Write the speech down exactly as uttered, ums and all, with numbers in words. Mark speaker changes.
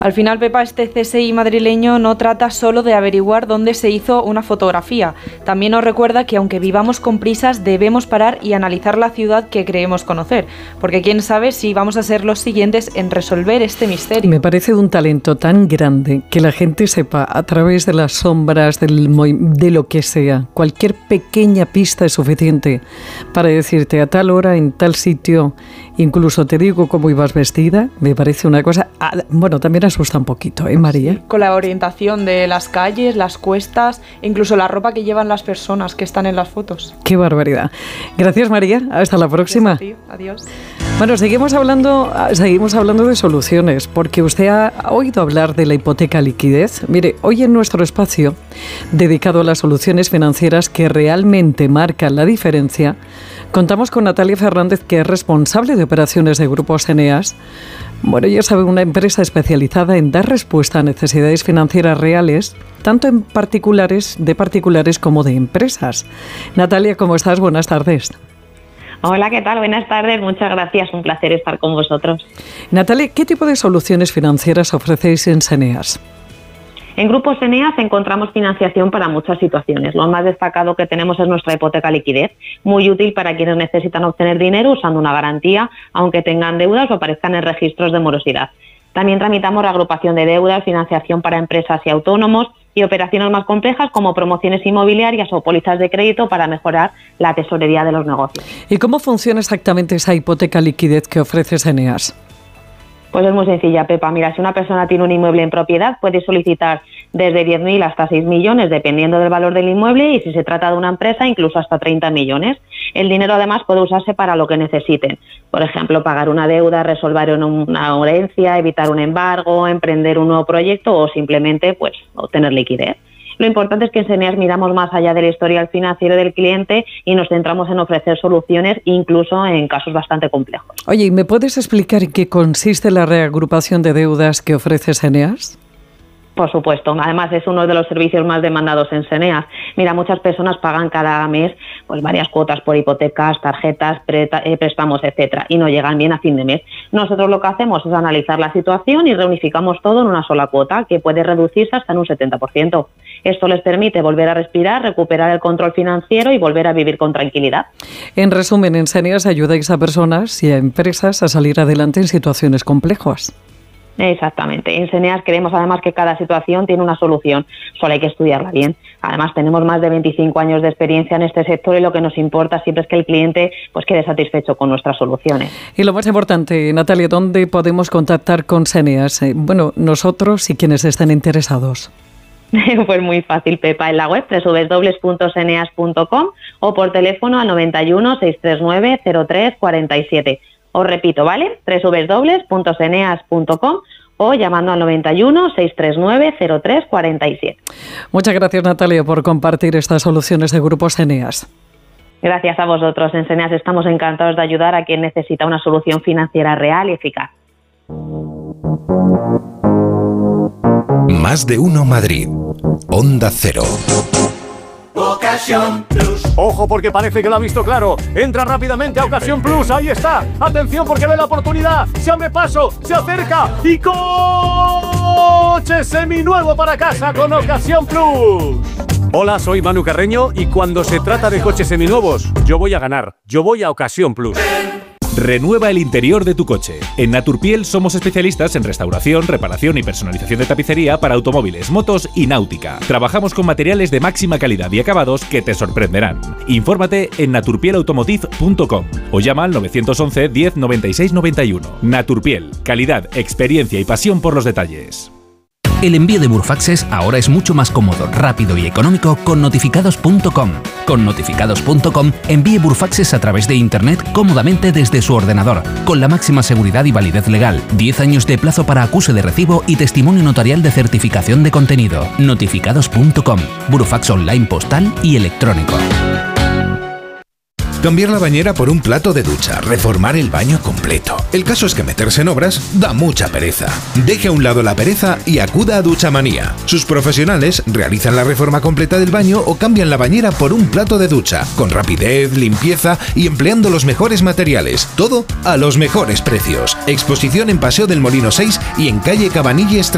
Speaker 1: Al final, Pepa, este C S I madrileño no trata solo de averiguar dónde se hizo una fotografía. También nos recuerda que aunque vivamos con prisas, debemos parar y analizar la ciudad que creemos conocer. Porque quién sabe si vamos a ser los siguientes en resolver este misterio.
Speaker 2: Me parece de un talento tan grande que la gente sepa a través de las sombras, del, de lo que sea, cualquier pequeña pista es suficiente para decirte a tal hora, en tal sitio, incluso te digo cómo ibas vestida. Me parece una cosa... Ah, bueno, también asusta un poquito, ¿eh, María?
Speaker 1: Sí, con la orientación de las calles, las cuestas, incluso la ropa que llevan las personas que están en las fotos.
Speaker 2: ¡Qué barbaridad! Gracias, María. Hasta la próxima.
Speaker 1: Gracias, tío. Adiós.
Speaker 2: Bueno, seguimos hablando, seguimos hablando de soluciones, porque usted ha oído hablar de la hipoteca liquidez. Mire, hoy en nuestro espacio, dedicado a las soluciones financieras que realmente marcan la diferencia, contamos con Natalia Fernández, que es responsable de operaciones de Grupos Eneas. Bueno, ya sabe, una empresa especializada en dar respuesta a necesidades financieras reales, tanto en particulares, de particulares como de empresas. Natalia, ¿cómo estás? Buenas tardes.
Speaker 3: Hola, ¿qué tal? Buenas tardes, muchas gracias, un placer estar con vosotros.
Speaker 2: Natalia, ¿qué tipo de soluciones financieras ofrecéis en Eneas?
Speaker 3: En Grupos Eneas encontramos financiación para muchas situaciones. Lo más destacado que tenemos es nuestra hipoteca liquidez, muy útil para quienes necesitan obtener dinero usando una garantía, aunque tengan deudas o aparezcan en registros de morosidad. También tramitamos reagrupación de deudas, financiación para empresas y autónomos y operaciones más complejas como promociones inmobiliarias o pólizas de crédito para mejorar la tesorería de los negocios.
Speaker 2: ¿Y cómo funciona exactamente esa hipoteca liquidez que ofrece Eneas?
Speaker 3: Pues es muy sencilla, Pepa. Mira, si una persona tiene un inmueble en propiedad, puede solicitar desde diez mil hasta seis millones, dependiendo del valor del inmueble, y si se trata de una empresa, incluso hasta treinta millones. El dinero, además, puede usarse para lo que necesiten. Por ejemplo, pagar una deuda, resolver una herencia, evitar un embargo, emprender un nuevo proyecto o simplemente, pues, obtener liquidez. Lo importante es que en Eneas miramos más allá del historial financiero del cliente y nos centramos en ofrecer soluciones, incluso en casos bastante complejos.
Speaker 2: Oye, ¿y me puedes explicar en qué consiste la reagrupación de deudas que ofrece Eneas?
Speaker 3: Por supuesto, además es uno de los servicios más demandados en Eneas. Mira, muchas personas pagan cada mes pues varias cuotas por hipotecas, tarjetas, préstamos, etcétera, y no llegan bien a fin de mes. Nosotros lo que hacemos es analizar la situación y reunificamos todo en una sola cuota, que puede reducirse hasta en un setenta por ciento. Esto les permite volver a respirar, recuperar el control financiero y volver a vivir con tranquilidad.
Speaker 2: En resumen, en Eneas ayudáis a personas y a empresas a salir adelante en situaciones complejas.
Speaker 3: Exactamente. En Eneas creemos además que cada situación tiene una solución, solo hay que estudiarla bien. Además tenemos más de veinticinco años de experiencia en este sector y lo que nos importa siempre es que el cliente pues quede satisfecho con nuestras soluciones.
Speaker 2: Y lo más importante, Natalia, ¿dónde podemos contactar con Eneas? Eh, bueno, nosotros y quienes estén interesados.
Speaker 3: Pues muy fácil, Pepa, en la web doble u doble u doble u punto eneas punto com o por teléfono al noventa y uno, seiscientos treinta y nueve, cero tres cuarenta y siete. Os repito, ¿vale? doble u doble u doble u punto eneas punto com o llamando al noventa y uno, seiscientos treinta y nueve, cero tres cuarenta y siete.
Speaker 2: Muchas gracias, Natalia, por compartir estas soluciones de Grupos Eneas.
Speaker 3: Gracias a vosotros. En Eneas estamos encantados de ayudar a quien necesita una solución financiera real y eficaz.
Speaker 4: Más de uno Madrid. Onda Cero.
Speaker 5: Ocasión Plus. Ojo, porque parece que lo ha visto claro. Entra rápidamente a Ocasión Plus. Ahí está. Atención, porque ve la oportunidad. Se abre paso, se acerca y coche seminuevo para casa con Ocasión Plus. Hola, soy Manu Carreño y cuando se trata de coches seminuevos, yo voy a ganar. Yo voy a Ocasión Plus.
Speaker 6: Renueva el interior de tu coche. En Naturpiel somos especialistas en restauración, reparación y personalización de tapicería para automóviles, motos y náutica. Trabajamos con materiales de máxima calidad y acabados que te sorprenderán. Infórmate en naturpiel automotive punto com o llama al nueve once, diez, noventa y seis, noventa y uno. Naturpiel, calidad, experiencia y pasión por los detalles.
Speaker 7: El envío de Burofaxes ahora es mucho más cómodo, rápido y económico con notificados punto com. Con notificados punto com envíe Burofaxes a través de Internet cómodamente desde su ordenador, con la máxima seguridad y validez legal, diez años de plazo para acuse de recibo y testimonio notarial de certificación de contenido. notificados punto com, Burofax online postal y electrónico.
Speaker 4: Cambiar la bañera por un plato de ducha, reformar el baño completo. El caso es que meterse en obras da mucha pereza. Deje a un lado la pereza y acuda a Duchamanía. Sus profesionales realizan la reforma completa del baño o cambian la bañera por un plato de ducha, con rapidez, limpieza y empleando los mejores materiales. Todo a los mejores precios. Exposición en Paseo del Molino seis y en calle Cabanilles